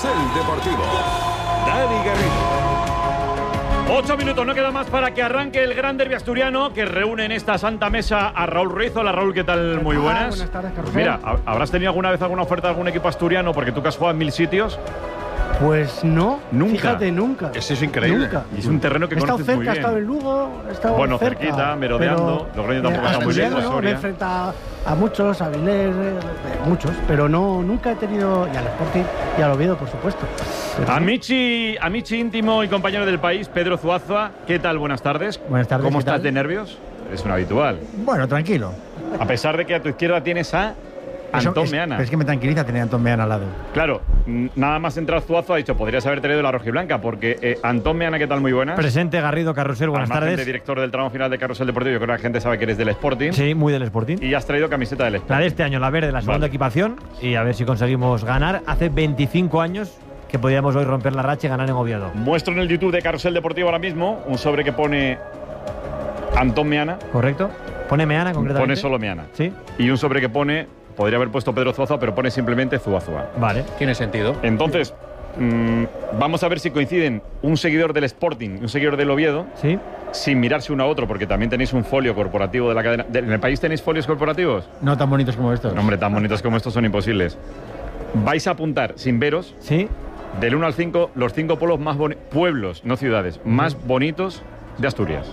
Carrusel Deportivo. Dani Garrido. 8 minutos, no queda más para que arranque el gran derbi asturiano que reúne en esta santa mesa a Raúl Ruiz. Hola Raúl, ¿qué tal? Muy buenas. Buenas tardes, Carrusel. Mira, ¿habrás tenido alguna vez alguna oferta de algún equipo asturiano? Porque tú que has jugado en 1000 sitios. Pues no, Nunca. Fíjate, nunca. Eso es increíble. Nunca. Y es un terreno que He estado conoces muy cerca, he bien. estado en Lugo, he estado Bueno, cerca, cerquita, merodeando. Logroño tampoco está muy asturiano, lejos, ¿no? Soria. Me he enfrentado a muchos, a Vilés, muchos, pero no, nunca he tenido, y al Sporting y al Oviedo, por supuesto. Pero Amici íntimo y compañero del país, Pedro Zuazua. ¿Qué tal? Buenas tardes. Buenas tardes, ¿Cómo ¿qué estás tal? de nervios? Es un habitual. Bueno, tranquilo. A pesar de que a tu izquierda tienes a Antón Meana. Pero es que me tranquiliza tener a Antón Meana al lado. Claro, nada más entrar Zuazua ha dicho, podrías haber traído la rojiblanca, porque Antón Meana, ¿qué tal? Muy buenas. Presente, Garrido, Carrusel, buenas Al margen de tardes. director del tramo final de Carrusel Deportivo, yo creo que la gente sabe que eres del Sporting. Sí, muy del Sporting. Y has traído camiseta del Sporting. La de este año, la verde, la segunda Vale. equipación. Y a ver si conseguimos ganar. Hace 25 años que podíamos hoy romper la racha y ganar en Oviedo. Muestro en el YouTube de Carrusel Deportivo ahora mismo un sobre que pone Antón Meana, ¿Correcto? Pone Meana concretamente. pone solo Meana. Sí, Y un sobre que pone, podría haber puesto Pedro Zuazua, pero pone simplemente Zuazua. vale. Tiene sentido. Entonces, vamos a ver si coinciden un seguidor del Sporting y un seguidor del Oviedo, Sí. sin mirarse uno a otro, porque también tenéis un folio corporativo de la cadena. ¿En el país tenéis folios corporativos? No tan bonitos como estos. No, hombre, tan bonitos como estos son imposibles. Vais a apuntar, sin veros, Sí. del 1 al 5, los 5 pueblos más pueblos, no ciudades, más bonitos de Asturias.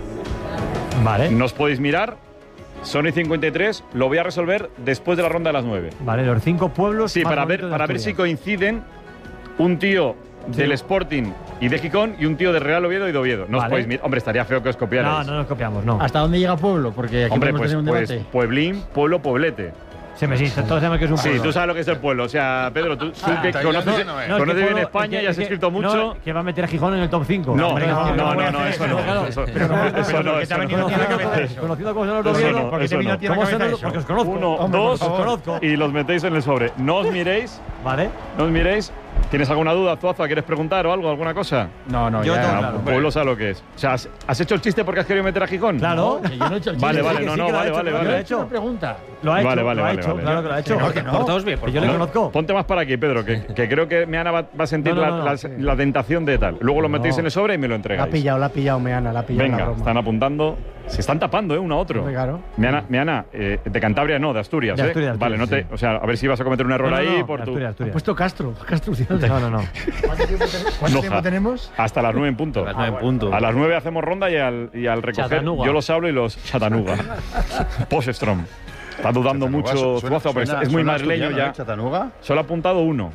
Vale. No os podéis mirar, son y 53, lo voy a resolver después de la ronda de las 9. Vale, los 5 pueblos. Sí, más para ver, bonitos de si Asturias. coinciden un tío Sí. del Sporting y de Gijón y un tío de Real Oviedo y de Oviedo. No os Vale. podéis mirar. Hombre, estaría feo que os copiarais. No, no nos copiamos, no. ¿Hasta dónde llega pueblo? Porque aquí Hombre, podemos pues, tener un debate. pueblín, pueblo, pueblete. Se me sí, todos sabemos que es un Sí, pueblo. tú sabes lo que es el pueblo. O sea, Pedro, tú que hasta ahí conoces, ya no es. No, es que conoces bien pueblo- España es y has que- escrito mucho. No, que va a meter a Gijón en el top 5. No, hombre, no, voy a no, hacer eso eso, no. claro. Eso Pero no, eso no, ¿qué te ha eso venido no. a la cabeza? Conocido como son los Eso Oviedo. no, Porque eso te vino no. a ti a la ¿Cómo cabeza son eso? Porque os conozco. 1, Hombre, 2 por favor. Conozco. y los metéis en el sobre. No os miréis, Vale. no os miréis. ¿Tienes alguna duda, Zuazua? ¿Quieres preguntar o algo, alguna cosa? No, no, Yo ya. tengo Ah, claro. pueblo sabe lo que es. O sea, ¿has hecho el chiste porque has querido meter a Gijón? Claro. Que yo no he hecho el chiste. Vale, vale, que no, sí, no, que lo ha vale, hecho, vale, que lo ha vale. He hecho hecho. una pregunta. Lo ha hecho, Vale, lo ha vale, hecho, vale. claro que lo ha hecho. Que no, que no. Portaos bien, por Que yo le favor. conozco. Ponte más para aquí, Pedro, que creo que Meana va a sentir No, sí. la tentación de tal. Luego lo No. metéis en el sobre y me lo La ha entregáis. pillado Meana, la ha pillado la Venga, broma. están apuntando. Se están tapando, uno a otro. Hombre, claro. Meana, de Cantabria no, de Asturias. De Asturias, Vale, no te, sí. o sea, a ver si vas a cometer un error No, no, ahí no, por tu. Asturias, Ha Asturias. puesto Castro No, no, no. ¿Cuánto Noja. tiempo tenemos? Hasta las 9 en punto. A las 9 en punto. A las 9 hacemos ronda y al recoger Chattanooga. yo los hablo y los Chattanooga. Poststrom. Está dudando mucho Zuazua, porque es muy madrileño ya. Chattanooga. Solo ha apuntado uno.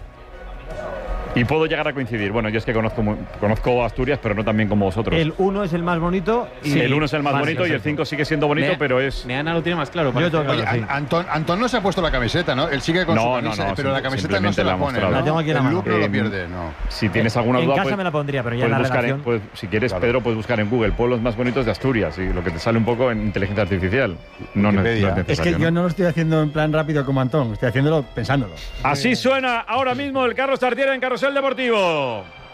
Y puedo llegar a coincidir. Bueno, yo es que conozco Asturias, pero no tan bien como vosotros. El 1 es el más bonito. Y Sí, el 1 es el más Vale, bonito y el perfecto. 5 sigue siendo bonito, pero es. Meana lo tiene más claro. Yo parece. tengo Oye, claro, sí. Antón no se ha puesto la camiseta, ¿no? Él sigue con No, su no, camisa, no, pero la camiseta no simplemente se la la ha pone, mostrado. ¿no? La tengo aquí en la El mano. look no lo pierde, no. Si tienes alguna En duda, casa pues, me la pondría, pero ya puedes en la buscar redacción. si quieres, Pedro, puedes buscar en Google pueblos más bonitos de Asturias y lo que te sale un poco en inteligencia artificial. No, no es Wikipedia. necesario. Es que yo ¿no? no lo estoy haciendo en plan rápido como Antón, estoy haciéndolo pensándolo. Así suena ahora mismo el Carlos Tartiere en Carrusel Deportivo.